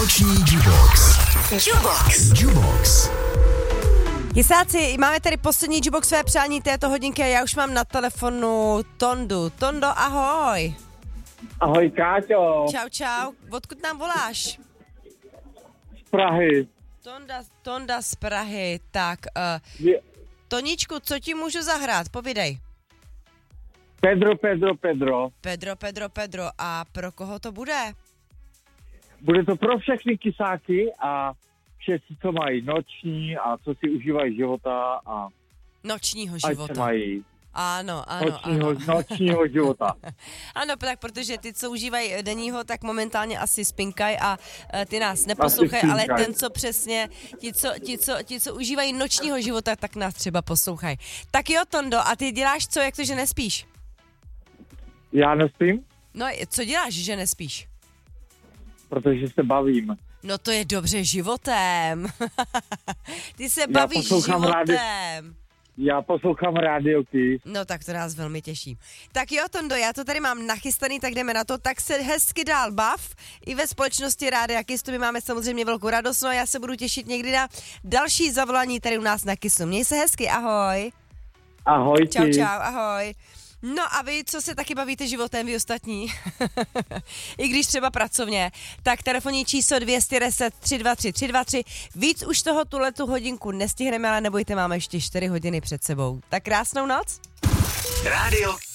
Noční Jubox. Jubox. Jisáci, máme tady poslední Juboxové přání této hodinky a já už mám na telefonu Tondu. Tondo, ahoj. Ahoj, Káťo. Čau. Odkud nám voláš? Z Prahy. Tonda z Prahy. Tak, Toničku, co ti můžu zahrát? Povídej. Pedro. A pro koho to bude? Bude to pro všechny kysáky a všetci, co mají noční a co si užívají života a Nočního ať života. se mají Ano. nočního života. Ano, tak protože ty, co užívají denního, tak momentálně asi spinkaj a ty nás neposlouchají, ale ten, co přesně, ti, co užívají nočního života, tak nás třeba poslouchají. Tak jo, Tondo, a ty děláš co, jak to, že nespíš? Já nespím, No, co děláš, že nespíš? protože se bavím. No to je dobře životem. Ty se bavíš životem. Já poslouchám Radio Kiss. No tak to nás velmi těší. Tak jo, Tondo, já to tady mám nachystaný, tak jdeme na to, tak se hezky dál bav. I ve společnosti Rádia Kiss, to my máme samozřejmě velkou radost, no a já se budu těšit někdy na další zavolání tady u nás na Kissu. Měj se hezky, ahoj. Ahoj, Čau, ahoj. No a vy, co se taky bavíte životem, vy ostatní, i když třeba pracovně, tak telefonní číslo 210 323 323. Víc už toho tuhletu hodinku nestihneme, ale nebojte, máme ještě 4 hodiny před sebou. Tak krásnou noc. Rádio